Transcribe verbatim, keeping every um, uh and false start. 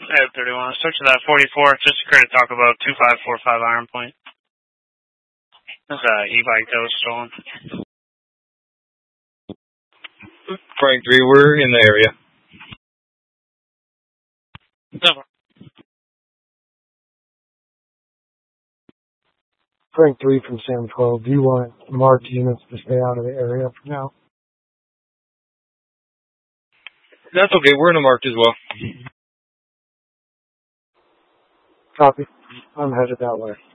Hey, thirty-one. Search of that forty-four. Just occurred to talk about two five four five Iron Point. That's a e-bike that was stolen. Frank three, we're in the area. Never. Frank three from Sam twelve. Do you want marked units to stay out of the area for now? That's okay. We're in a marked as well. Copy. I'm headed that way.